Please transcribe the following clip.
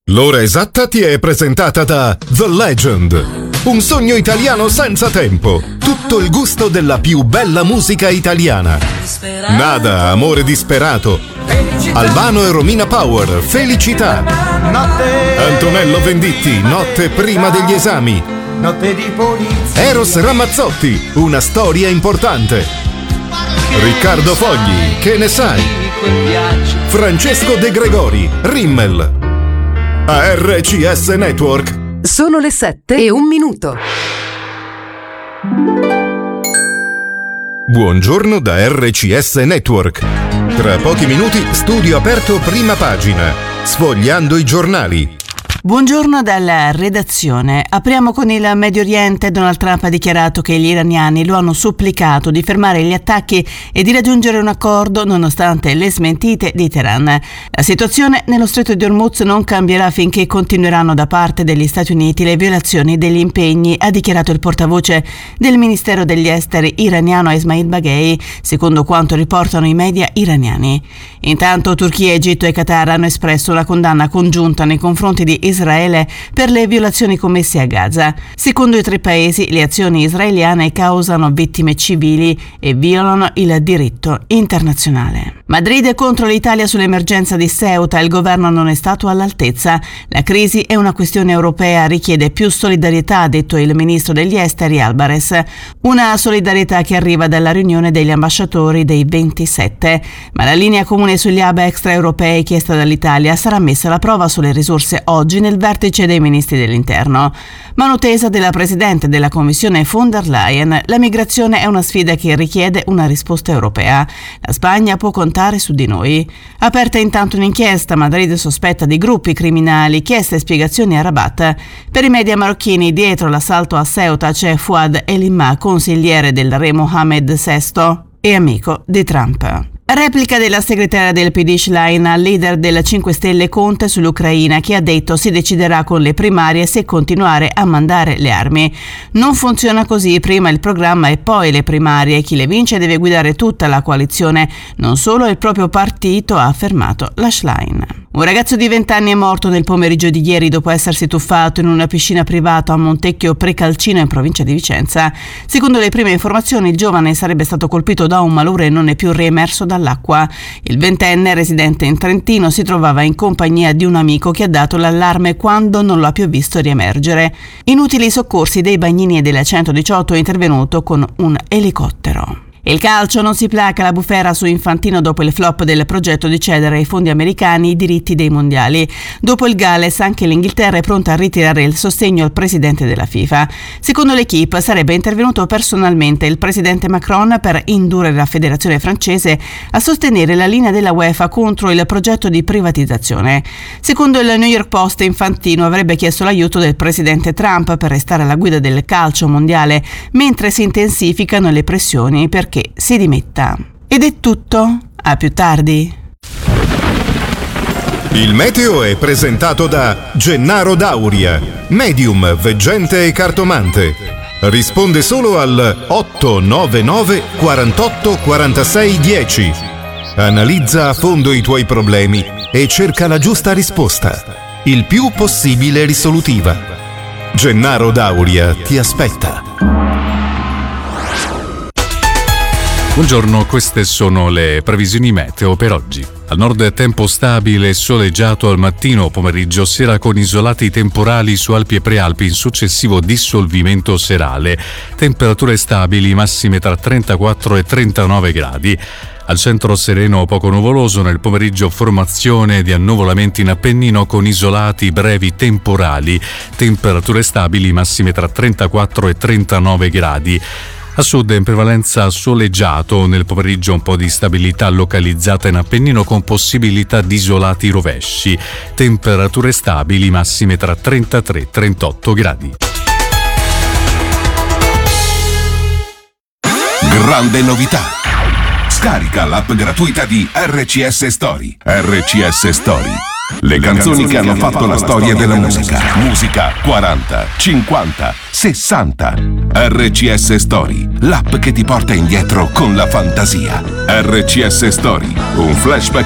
L'ora esatta ti è presentata da The Legend, un sogno italiano senza tempo, tutto il gusto della più bella musica italiana. Nada, amore disperato, Albano e Romina Power, Felicità, Antonello Venditti, Notte prima degli esami, Notte di polizia, Eros Ramazzotti, Una storia importante, Riccardo Fogli, Che ne sai, Francesco De Gregori, Rimmel. A RCS Network sono le 7:01. Buongiorno da RCS Network. Tra pochi minuti studio aperto prima pagina, sfogliando i giornali. Buongiorno dalla redazione. Apriamo con il Medio Oriente. Donald Trump ha dichiarato che gli iraniani lo hanno supplicato di fermare gli attacchi e di raggiungere un accordo nonostante le smentite di Teheran. La situazione nello Stretto di Hormuz non cambierà finché continueranno da parte degli Stati Uniti le violazioni degli impegni, ha dichiarato il portavoce del Ministero degli Esteri iraniano Ismail Baghei, secondo quanto riportano i media iraniani. Intanto Turchia, Egitto e Qatar hanno espresso una condanna congiunta nei confronti di Israele per le violazioni commesse a Gaza. Secondo i tre paesi, le azioni israeliane causano vittime civili e violano il diritto internazionale. Madrid contro l'Italia sull'emergenza di Ceuta. Il governo non è stato all'altezza. La crisi è una questione europea, richiede più solidarietà, ha detto il ministro degli esteri Álvarez. Una solidarietà che arriva dalla riunione degli ambasciatori dei 27. Ma la linea comune sugli hub extraeuropei chiesta dall'Italia sarà messa alla prova sulle risorse oggi nel vertice dei ministri dell'interno. Mano tesa della presidente della Commissione von der Leyen. La migrazione è una sfida che richiede una risposta europea. La Spagna può contare su di noi. Aperta intanto un'inchiesta. Madrid sospetta di gruppi criminali. Chieste spiegazioni a Rabat. Per i media marocchini, dietro l'assalto a Ceuta c'è Fouad Elimma, consigliere del re Mohammed VI e amico di Trump. Replica della segretaria del PD Schlein al leader della 5 Stelle Conte sull'Ucraina, che ha detto si deciderà con le primarie se continuare a mandare le armi. Non funziona così, prima il programma e poi le primarie. Chi le vince deve guidare tutta la coalizione, non solo il proprio partito, ha affermato la Schlein. Un ragazzo di 20 anni è morto nel pomeriggio di ieri dopo essersi tuffato in una piscina privata a Montecchio Precalcino in provincia di Vicenza. Secondo le prime informazioni il giovane sarebbe stato colpito da un malore e non è più riemerso dall'acqua. Il ventenne, residente in Trentino, si trovava in compagnia di un amico che ha dato l'allarme quando non lo ha più visto riemergere. Inutili soccorsi dei bagnini e della 118 è intervenuto con un elicottero. Il calcio non si placa, la bufera su Infantino dopo il flop del progetto di cedere ai fondi americani i diritti dei mondiali. Dopo il Galles anche l'Inghilterra è pronta a ritirare il sostegno al presidente della FIFA. Secondo l'Equipe sarebbe intervenuto personalmente il presidente Macron per indurre la federazione francese a sostenere la linea della UEFA contro il progetto di privatizzazione. Secondo il New York Post, Infantino avrebbe chiesto l'aiuto del presidente Trump per restare alla guida del calcio mondiale, mentre si intensificano le pressioni perché si dimetta. Ed è tutto, a più tardi. Il meteo è presentato da Gennaro Dauria, medium, veggente e cartomante. Risponde solo al 899 48 46 10. Analizza a fondo i tuoi problemi e cerca la giusta risposta, il più possibile risolutiva. Gennaro Dauria ti aspetta. Buongiorno, queste sono le previsioni meteo per oggi. Al nord tempo stabile e soleggiato al mattino, pomeriggio, sera con isolati temporali su Alpi e Prealpi in successivo dissolvimento serale. Temperature stabili, massime tra 34 e 39 gradi. Al centro sereno poco nuvoloso, nel pomeriggio formazione di annuvolamenti in Appennino con isolati brevi temporali. Temperature stabili, massime tra 34 e 39 gradi. A sud in prevalenza soleggiato, nel pomeriggio un po' di stabilità localizzata in Appennino con possibilità di isolati rovesci. Temperature stabili, massime tra 33 e 38 gradi. Grande novità! Scarica l'app gratuita di RCS Story. RCS Story. Le canzoni che hanno fatto la storia della musica. Musica 40, 50, 60. RCS Story, l'app che ti porta indietro con la fantasia. RCS Story, un flashback